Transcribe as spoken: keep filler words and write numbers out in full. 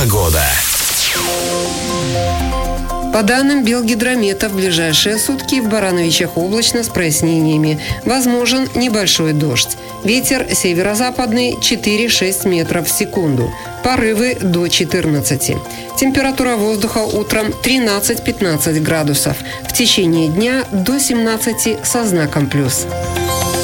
Погода. По данным Белгидромета, в ближайшие сутки в Барановичах облачно с прояснениями. Возможен небольшой дождь. Ветер северо-западный четыре-шесть метров в секунду. Порывы до четырнадцати. Температура воздуха утром тринадцать-пятнадцать градусов. В течение дня до семнадцати со знаком плюс.